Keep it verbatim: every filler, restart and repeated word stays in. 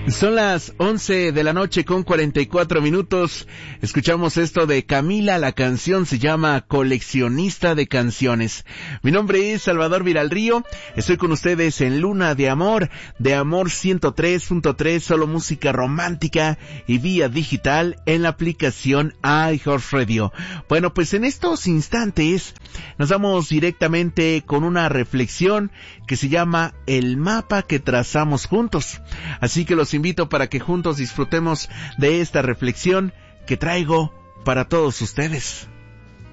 Son las once de la noche con cuarenta y cuatro minutos. Escuchamos esto de Camila, la canción se llama Coleccionista de Canciones. Mi nombre es Salvador Viralrío, estoy con ustedes en Luna de Amor, de Amor ciento tres punto tres, solo música romántica y vía digital en la aplicación iHeartRadio. Bueno, pues en estos instantes nos vamos directamente con una reflexión que se llama El mapa que trazamos juntos. Así que los invito para que juntos disfrutemos de esta reflexión que traigo para todos ustedes.